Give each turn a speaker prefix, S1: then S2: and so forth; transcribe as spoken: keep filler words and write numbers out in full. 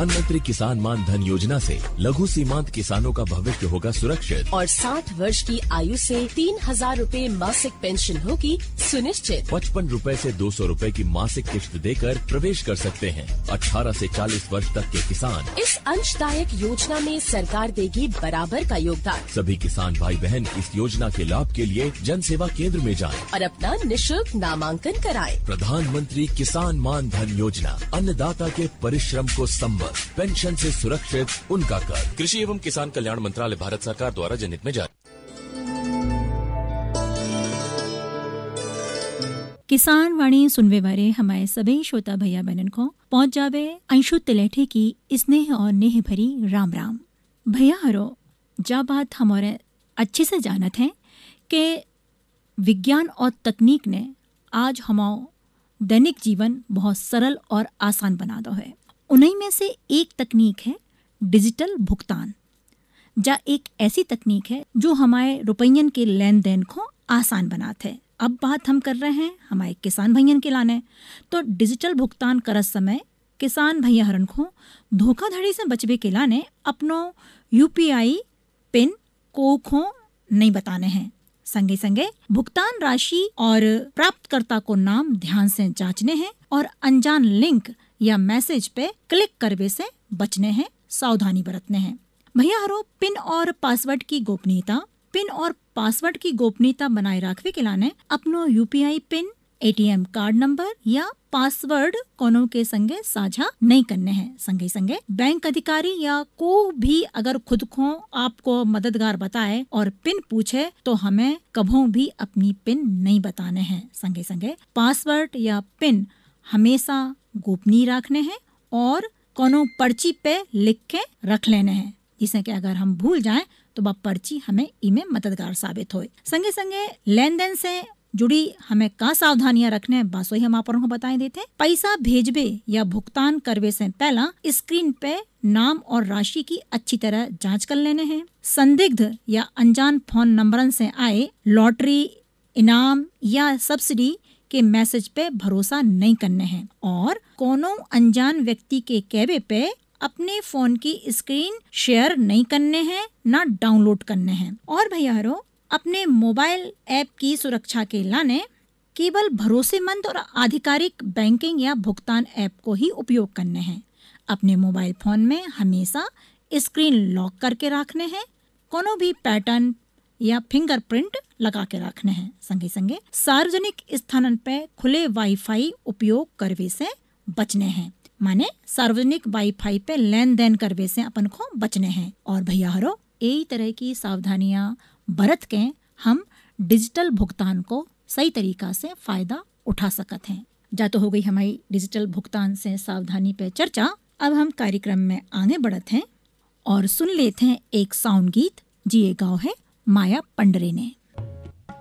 S1: प्रधानमंत्री किसान मान धन योजना से लघु सीमांत किसानों का भविष्य होगा सुरक्षित
S2: और साठ वर्ष की आयु से तीन हजार रूपए मासिक पेंशन होगी सुनिश्चित।
S1: पचपन रूपए से दो सौ रूपए की मासिक किश्त देकर प्रवेश कर सकते हैं। अठारह से चालीस वर्ष तक के किसान
S2: इस अंशदायक योजना में सरकार देगी बराबर का योगदान।
S1: सभी किसान भाई बहन इस योजना के लाभ के लिए जन सेवा केंद्र में जाएं
S2: और अपना निशुल्क नामांकन कराएं।
S1: प्रधानमंत्री किसान मान धन योजना, अन्नदाता के परिश्रम को संबल, पेंशन से सुरक्षित उनका कर। कृषि एवं किसान कल्याण मंत्रालय, भारत सरकार द्वारा जनहित में जारी।
S3: किसान वाणी सुनवे वाले हमारे सभी श्रोता भैया बहन को पहुंच जावे अंशु तिलेठी की स्नेह और नेह भरी राम राम। भैया हरो जा बात हमारे अच्छे से जानत हैं कि विज्ञान और तकनीक ने आज हमारा दैनिक जीवन बहुत सरल और आसान बना दो है। उन्हीं में से एक तकनीक है डिजिटल भुगतान, जा एक ऐसी तकनीक है जो हमारे रुपयन के लेन देन को आसान बनाते है। अब बात हम कर रहे हैं हमारे किसान भैयन के लाने, तो डिजिटल भुगतान करत समय किसान भैया हरन को धोखाधड़ी से बचवे के लाने अपनो यूपीआई पिन को खो नहीं बताने हैं। संगे संगे भुगतान राशि और प्राप्तकर्ता को नाम ध्यान से जांचने हैं और अनजान लिंक या मैसेज पे क्लिक करवे से बचने हैं, सावधानी बरतने हैं। भैया हरो पिन और पासवर्ड की गोपनीयता पिन और पासवर्ड की गोपनीयता बनाए रखवे के लाने अपनो UPI pin, ATM card number या पासवर्ड कोनो के संगे साझा नहीं करने हैं। संगे संगे बैंक अधिकारी या को भी अगर खुद को आपको मददगार बताए और पिन पूछे तो हमें कभों भी अपनी पिन नहीं बताने हैं। संगे संगे पासवर्ड या पिन हमेशा गोपनीय रखने हैं और कोनो पर्ची पे लिख के रख लेने हैं, जिससे कि अगर हम भूल जाएं तो वह पर्ची हमें इमे मददगार साबित होए। संगे संगे लेन देन से जुड़ी हमें का सावधानियां रखने हैं बस वही हम आप को बताए देते हैं। पैसा भेजबे या भुगतान करवे से पहला स्क्रीन पे नाम और राशि की अच्छी तरह जांच कर लेने हैं। संदिग्ध या अनजान फोन नंबरन से आए लॉटरी, इनाम या सब्सिडी के मैसेज पे भरोसा नहीं करने हैं और कोनो अनजान व्यक्ति के कहवे पे अपने फोन की स्क्रीन शेयर नहीं करने हैं, ना डाउनलोड करने हैं। और भैया हरो अपने मोबाइल ऐप की सुरक्षा के लाने केवल भरोसेमंद और आधिकारिक बैंकिंग या भुगतान ऐप को ही उपयोग करने हैं। अपने मोबाइल फोन में हमेशा स्क्रीन लॉक करके रखने हैं, कोनो भी पैटर्न या फिंगरप्रिंट लगा के रखने हैं। संगे संगे सार्वजनिक स्थानन पे खुले वाईफाई उपयोग करवे से बचने हैं, माने सार्वजनिक वाईफाई पे लेन देन करवे से अपन को बचने हैं। और भैया हरो यही तरह की सावधानियां बरत के हम डिजिटल भुगतान को सही तरीका से फायदा उठा सकते हैं। जा तो हो गई हमारी डिजिटल भुगतान से सावधानी पे चर्चा। अब हम कार्यक्रम में आगे बढ़ते हैं और सुन लेते हैं एक साउंड गीत, जी ये गाँव है माया पंडरे ने।